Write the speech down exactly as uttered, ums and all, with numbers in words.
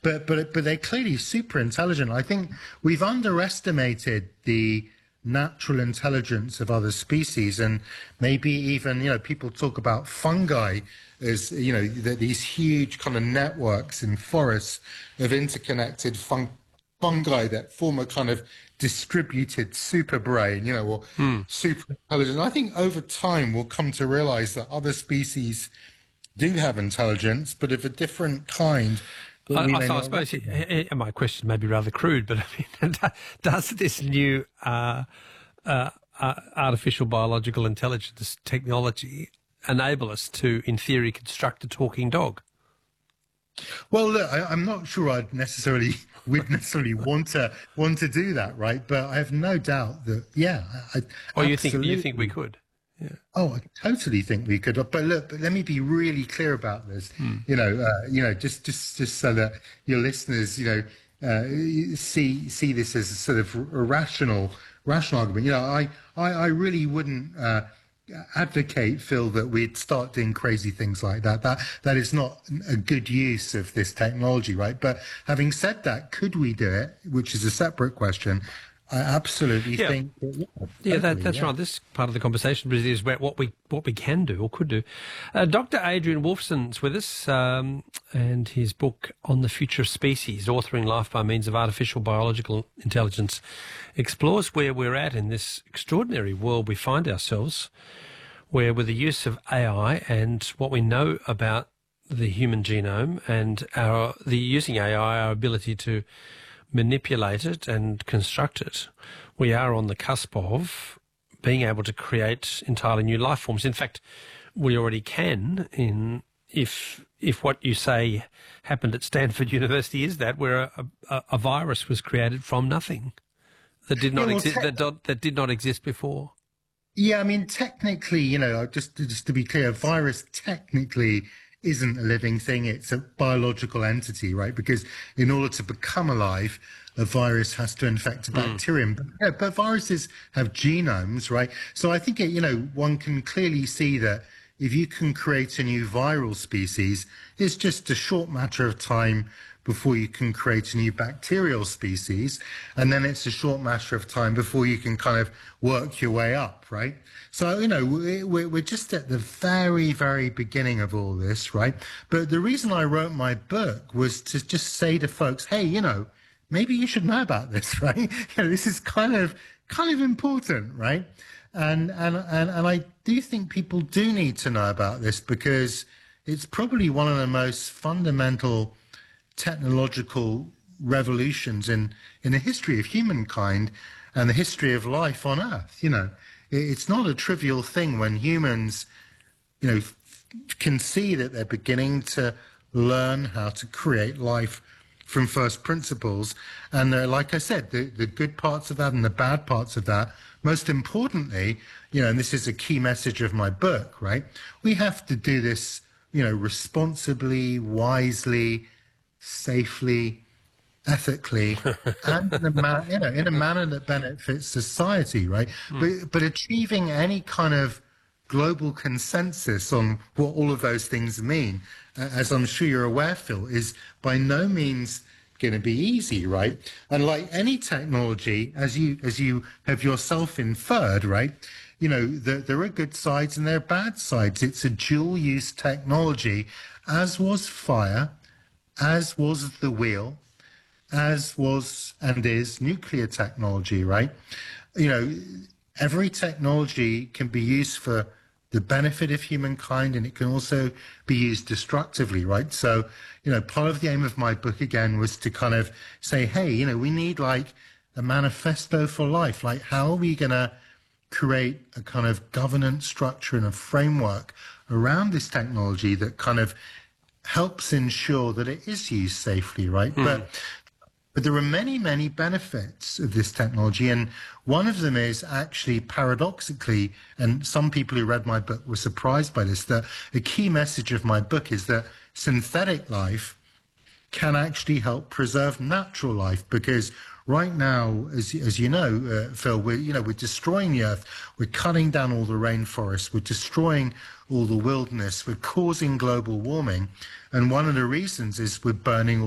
but but but they're clearly super intelligent. I think we've underestimated the natural intelligence of other species, and maybe even, you know, people talk about fungi as, you know, the, these huge kind of networks in forests of interconnected fun fungi that form a kind of distributed super brain, you know, or Hmm. super intelligence. I think over time we'll come to realize that other species do have intelligence, but of a different kind. That I, we I, may thought- I not suppose recognize. eh, eh, my question may be rather crude, but I mean, does this new uh, uh, uh, artificial biological intelligence technology enable us to, in theory, construct a talking dog? Well, look, I, I'm not sure I'd necessarily would necessarily want to want to do that, right? But I have no doubt that, yeah, I, I Or you think you think we absolutely. could? Yeah. Oh, I totally think we could. But look, but let me be really clear about this. Hmm. You know, uh, you know, just just just so that your listeners, you know, uh, see see this as a sort of a rational rational argument. You know, I I, I really wouldn't. Uh, advocate, Phil, that we'd start doing crazy things like that. That that is not a good use of this technology, right? But having said that, could we do it? Which is a separate question. I absolutely Yeah. think that, yeah, Yeah, that, totally, that's yeah. right. This part of the conversation really is where, what we what we can do or could do. Uh, Doctor Adrian Wolfson's with us, um, and his book On the Future of Species, Authoring Life by Means of Artificial Biological Intelligence, explores where we're at in this extraordinary world we find ourselves, where with the use of A I and what we know about the human genome and our the using A I, our ability to manipulate it and construct it, we are on the cusp of being able to create entirely new life forms. In fact, we already can, in if if what you say happened at Stanford University is that, where a, a, a virus was created from nothing that did not Yeah, well, exist te- that, don't- that did not exist before. Yeah, I mean, technically, you know, just just to be clear, a virus technically isn't a living thing. It's a biological entity, right? Because in order to become alive, a virus has to infect a bacterium. But, yeah, but viruses have genomes, right? So I think, it, you know, one can clearly see that if you can create a new viral species, it's just a short matter of time before you can create a new bacterial species. And then it's a short matter of time before you can kind of work your way up, right? So, you know, we- we- we're just at the very, very beginning of all this, right? But the reason I wrote my book was to just say to folks, hey, you know, maybe you should know about this, right? You know, this is kind of, kind of important, right? And, and, and, and I do think people do need to know about this because it's probably one of the most fundamental technological revolutions in, in the history of humankind and the history of life on Earth. You know, it, it's not a trivial thing when humans, you know, f- can see that they're beginning to learn how to create life from first principles. And uh, like I said, the, the good parts of that and the bad parts of that, most importantly, you know, and this is a key message of my book, right? We have to do this, you know, responsibly, wisely, safely, ethically, and in a, ma- you know, in a manner that benefits society, right? But, but achieving any kind of global consensus on what all of those things mean, uh, as I'm sure you're aware, Phil, is by no means going to be easy, right? And like any technology, as you as you have yourself inferred, right? You know, there, there are good sides and there are bad sides. It's a dual-use technology, as was fire, as was the wheel, as was and is nuclear technology, right? You know, every technology can be used for the benefit of humankind and it can also be used destructively, right? So, you know, part of the aim of my book again was to kind of say, hey, you know, we need like a manifesto for life. Like, how are we going to create a kind of governance structure and a framework around this technology that kind of helps ensure that it is used safely, right? Mm. But but there are many, many benefits of this technology, and one of them is actually paradoxically, and some people who read my book were surprised by this, that a key message of my book is that synthetic life can actually help preserve natural life, because right now, as as you know, uh, Phil, we're you know we're destroying the earth, we're cutting down all the rainforests, we're destroying all the wilderness, we're causing global warming, and one of the reasons is we're burning